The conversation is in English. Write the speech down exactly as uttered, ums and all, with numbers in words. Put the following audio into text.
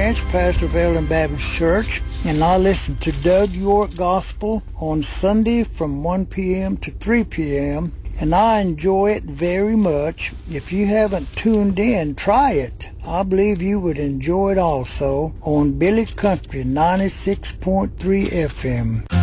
Branch, pastor of Ellen Baptist Church, and I listen to Doug York Gospel on Sunday from one p.m. to three p.m., and I enjoy it very much. If you haven't tuned in, try it. I believe you would enjoy it also on Billy Country ninety-six point three F M.